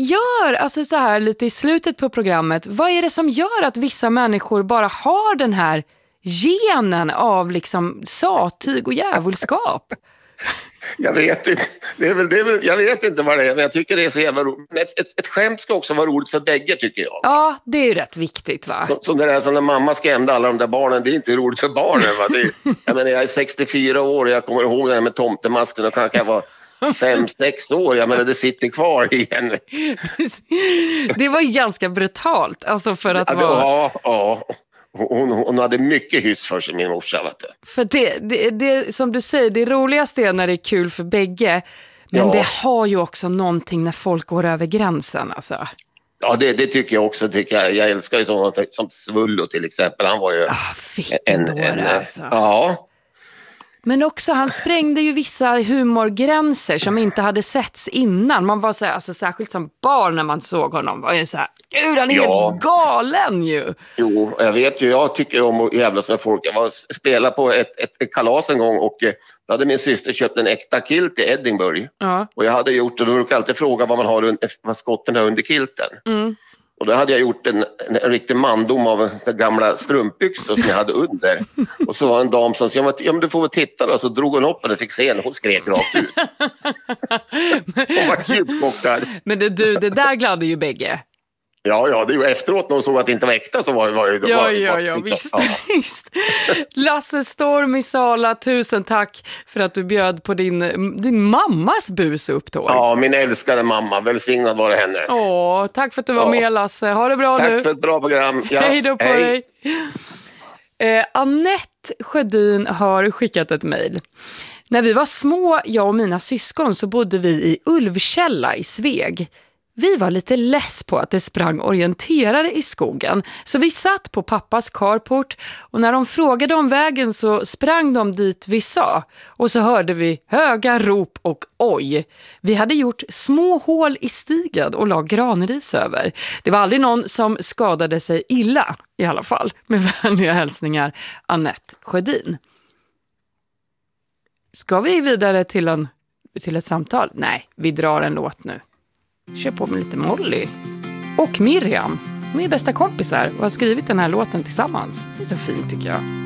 gör, alltså så här lite i slutet på programmet, vad är det som gör att vissa människor bara har den här genen av liksom satyg och djävulskap? Jag vet inte. Jag vet inte vad det är, men jag tycker det är så jävla roligt. Ett skämt ska också vara roligt för bägge, tycker jag. Ja, det är ju rätt viktigt, va? Som det där som när mamma skrämde alla de där barnen, det är inte roligt för barnen, va? Jag menar, jag är 64 år och jag kommer ihåg det här med tomtemasken och kanske jag var 5-6 år. Jag menar, det sitter kvar igen. Det var ganska brutalt, alltså för att vara... Ja. Hon hade mycket hyss för sig, min morsa, vet du. För det som du säger, det roligaste är när det är kul för bägge. Men det har ju också någonting när folk går över gränsen, alltså. Ja, det tycker jag också. Jag älskar ju sådana som Svullo till exempel. Han var ju alltså. Ja. Men också, han sprängde ju vissa humorgränser som inte hade setts innan. Man var så här, alltså särskilt som barn när man såg honom, var ju så här, gud, han är helt galen ju. Jo, jag vet ju, jag tycker om att jävlas med folk. Jag spelade på ett kalas en gång och då hade min syster köpt en äkta kilt i Edinburgh. Och jag hade gjort det, då brukar jag alltid fråga vad skotten har under kilten. Och då hade jag gjort en riktig mandom av gamla strumpbyxor som jag hade under. Och så var en dam som sa, ja men du får väl titta då. Så drog hon upp och fick se henne. Hon skrek rakt ut. Hon var djupt chockad. Men det där gladde ju bägge. Ja, det var efteråt när hon såg att det inte var äkta så var det... Ja, visst. Lasse Storm i Sala, tusen tack för att du bjöd på din mammas busupptåg. Ja, min älskade mamma, välsignad var det henne. Tack för att du var med, Lasse. Ha det bra nu. Tack för ett bra program. Ja, hej då på dig. Annette Sjödin har skickat ett mejl. När vi var små, jag och mina syskon, så bodde vi i Ulvkälla i Sveg. Vi var lite less på att det sprang orienterare i skogen, så vi satt på pappas carport och när de frågade om vägen så sprang de dit vi sa. Och så hörde vi höga rop och oj. Vi hade gjort små hål i stigen och la granris över. Det var aldrig någon som skadade sig illa i alla fall. Med vänliga hälsningar, Annette Sjödin. Ska vi vidare till ett samtal? Nej, vi drar en låt nu. Kör på med lite Molly och Miriam. De är bästa kompisar och har skrivit den här låten tillsammans. Det är så fint, tycker jag.